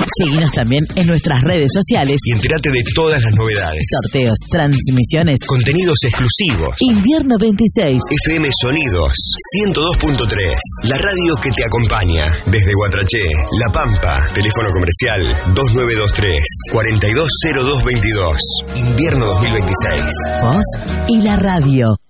Seguinos también en nuestras redes sociales y entérate de todas las novedades. Sorteos, transmisiones, contenidos exclusivos. Invierno 26. FM Sonidos 102.3. La radio que te acompaña desde Guatraché, La Pampa. Teléfono comercial 2923 420222. Invierno 2026. Vos y la radio.